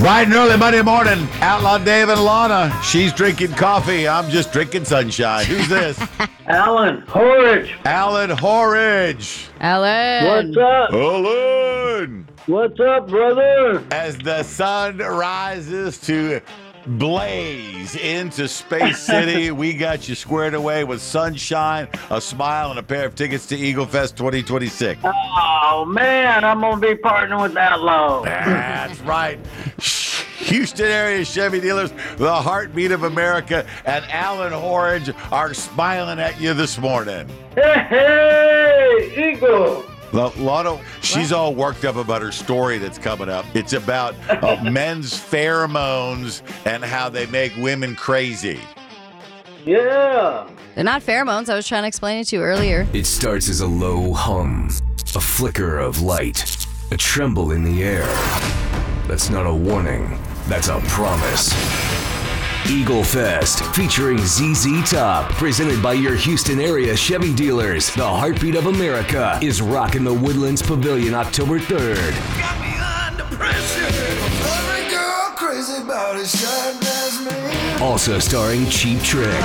Bright and early Monday morning, Outlaw Dave and Lana. She's drinking coffee. I'm just drinking sunshine. Who's this? Alan Horridge. Alan Horridge. Alan. What's up? Alan. What's up, brother? As the sun rises to blaze into Space City, we got you squared away with sunshine, a smile, and a pair of tickets to Eagle Fest 2026. Oh, man, I'm going to be partnering with Outlaw. That's right. Houston area Chevy dealers, the heartbeat of America, and Alan Horridge are smiling at you this morning. Hey, Eagle. Lana, she's all worked up about her story that's coming up. It's about men's pheromones and how they make women crazy. Yeah. They're not pheromones. I was trying to explain it to you earlier. It starts as a low hum, a flicker of light, a tremble in the air. That's not a warning. That's a promise. Eagle Fest, featuring ZZ Top, presented by your Houston area Chevy dealers. The heartbeat of America is rocking the Woodlands Pavilion October 3rd. Got me under pressure. Every girl crazy about it, sharp as me. Also starring Cheap Trick.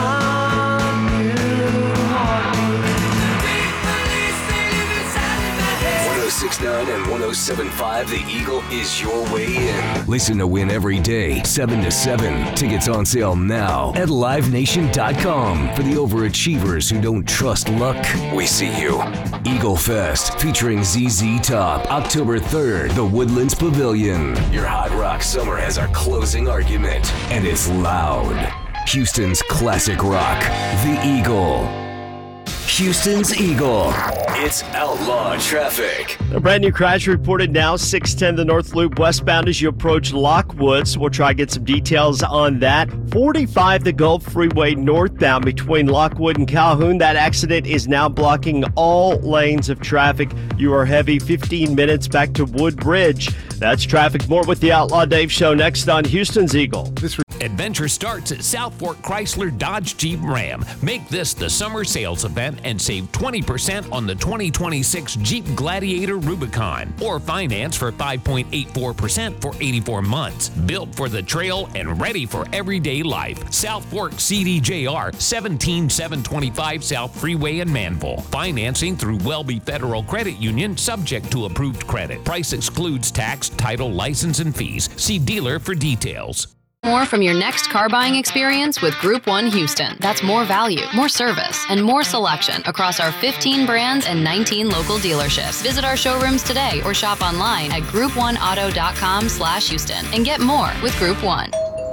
106.9 and 107.5, The Eagle is your way in. Listen to win every day, 7 to 7. Tickets on sale now at livenation.com. For the overachievers who don't trust luck, we see you. Eagle Fest, featuring ZZ Top, October 3rd, the Woodlands Pavilion. Your hot rock summer has our closing argument, and it's loud. Houston's classic rock, The Eagle. Houston's Eagle. It's outlaw traffic. A brand new crash reported now, 610 the North Loop westbound as you approach Lockwood. So we'll try to get some details on that. 45 the Gulf Freeway northbound between Lockwood and Calhoun. That accident is now blocking all lanes of traffic. You are heavy 15 minutes back to Woodbridge. That's traffic. More with the Outlaw Dave Show next on Houston's Eagle. Adventure starts at South Fork Chrysler Dodge Jeep Ram. Make this the summer sales event and save 20% on the 2026 Jeep Gladiator Rubicon, or finance for 5.84% for 84 months. Built for the trail and ready for everyday life. South Fork CDJR 17725 South Freeway in Manville. Financing through Welby Federal Credit Union, subject to approved credit. Price excludes tax, title, license, and fees. See dealer for details. More from your next car buying experience with Group 1 Houston. That's more value, more service, and more selection across our 15 brands and 19 local dealerships. Visit our showrooms today or shop online at group1auto.com/Houston and get more with Group 1.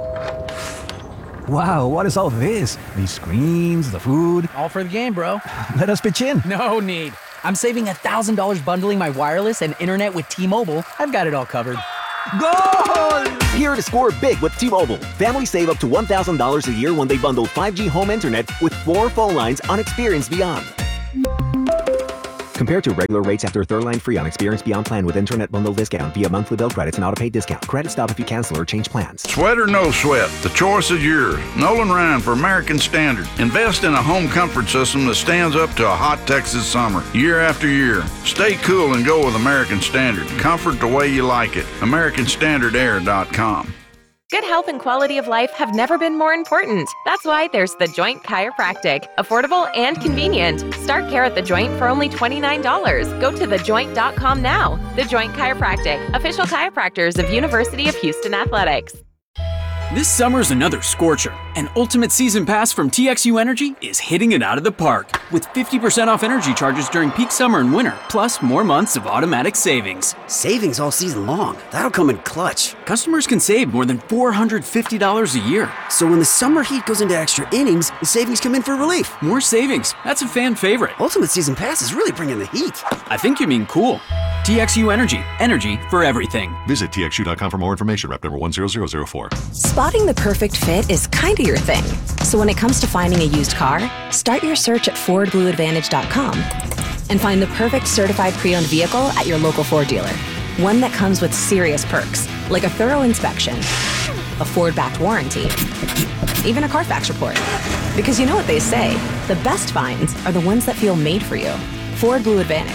Wow, what is all this? These screens, the food. All for the game, bro. Let us pitch in. No need. I'm saving $1,000 bundling my wireless and internet with T-Mobile. I've got it all covered. Goal! Here to score big with T-Mobile. Families save up to $1,000 a year when they bundle 5G home internet with 4 phone lines on Experience Beyond. Compared to regular rates after third line free on Experience Beyond plan with internet bundle discount via monthly bill credits and auto-pay discount. Credit stop if you cancel or change plans. Sweat or no sweat, the choice is yours. Nolan Ryan for American Standard. Invest in a home comfort system that stands up to a hot Texas summer, year after year. Stay cool and go with American Standard. Comfort the way you like it. AmericanStandardAir.com. Good health and quality of life have never been more important. That's why there's The Joint Chiropractic. Affordable and convenient. Start care at The Joint for only $29. Go to thejoint.com now. The Joint Chiropractic. Official chiropractors of University of Houston Athletics. This summer's another scorcher. An ultimate season pass from TXU Energy is hitting it out of the park with 50% off energy charges during peak summer and winter, plus more months of automatic savings. Savings all season long. That'll come in clutch. Customers can save more than $450 a year. So when the summer heat goes into extra innings, the savings come in for relief. More savings. That's a fan favorite. Ultimate season pass is really bringing the heat. I think you mean cool. TXU Energy. Energy for everything. Visit TXU.com for more information. Rep number 10004. Spotting the perfect fit is kind of your thing. So when it comes to finding a used car, start your search at FordBlueAdvantage.com and find the perfect certified pre-owned vehicle at your local Ford dealer. One that comes with serious perks, like a thorough inspection, a Ford-backed warranty, even a Carfax report. Because you know what they say, the best finds are the ones that feel made for you. Ford Blue Advantage.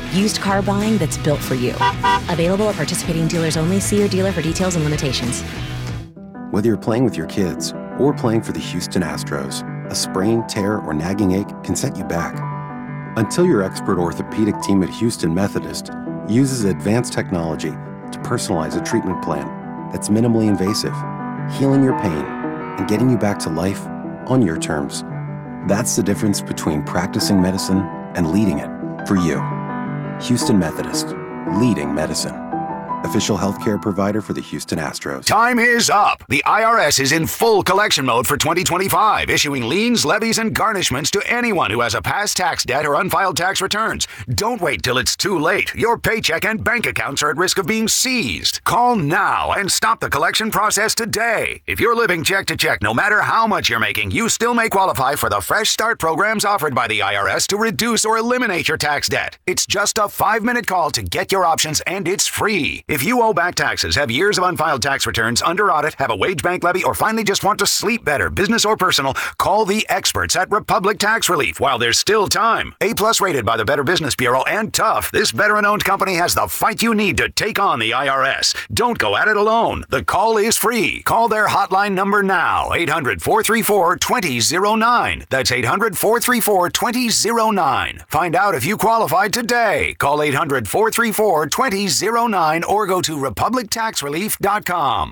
Used car buying that's built for you. Available at participating dealers only. See your dealer for details and limitations. Whether you're playing with your kids or playing for the Houston Astros, a sprain, tear, or nagging ache can set you back. Until your expert orthopedic team at Houston Methodist uses advanced technology to personalize a treatment plan that's minimally invasive, healing your pain and getting you back to life on your terms. That's the difference between practicing medicine and leading it for you. Houston Methodist, leading medicine. Official healthcare provider for the Houston Astros. Time is up. The IRS is in full collection mode for 2025, issuing liens, levies, and garnishments to anyone who has a past tax debt or unfiled tax returns. Don't wait till it's too late. Your paycheck and bank accounts are at risk of being seized. Call now and stop the collection process today. If you're living check to check, no matter how much you're making, you still may qualify for the Fresh Start programs offered by the IRS to reduce or eliminate your tax debt. It's just a 5-minute call to get your options, and it's free. If you owe back taxes, have years of unfiled tax returns, under audit, have a wage bank levy, or finally just want to sleep better, business or personal, call the experts at Republic Tax Relief while there's still time. A+ rated by the Better Business Bureau and tough, this veteran-owned company has the fight you need to take on the IRS. Don't go at it alone. The call is free. Call their hotline number now, 800-434-2009. That's 800-434-2009. Find out if you qualify today. Call 800-434-2009 or go to republictaxrelief.com.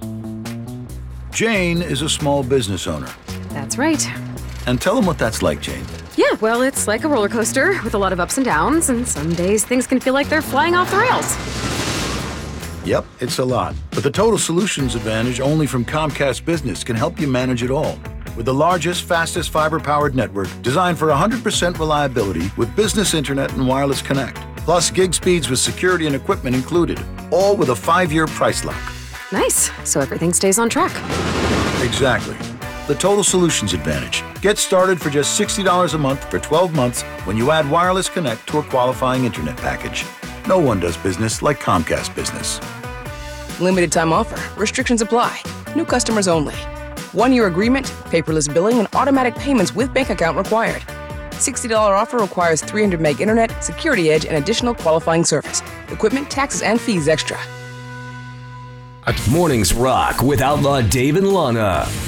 Jane is a small business owner. That's right. And tell them what that's like, Jane. Yeah, well, it's like a roller coaster with a lot of ups and downs, and some days things can feel like they're flying off the rails. Yep, it's a lot. But the Total Solutions Advantage only from Comcast Business can help you manage it all. With the largest, fastest fiber-powered network designed for 100% reliability with business internet and wireless connect. Plus gig speeds with security and equipment included. All with a 5-year price lock. Nice. So everything stays on track. Exactly. The Total Solutions Advantage. Get started for just $60 a month for 12 months when you add Wireless Connect to a qualifying internet package. No one does business like Comcast Business. Limited time offer. Restrictions apply. New customers only. 1-year agreement, paperless billing, and automatic payments with bank account required. $60 offer requires 300 meg internet, security edge, and additional qualifying service. Equipment, taxes, and fees extra. Mornings Rock with Outlaw Dave and Lana